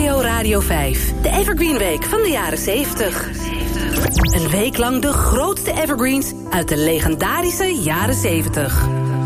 NPO Radio 5. De Evergreen Week van de jaren 70. Een week lang de grootste evergreens uit de legendarische jaren 70.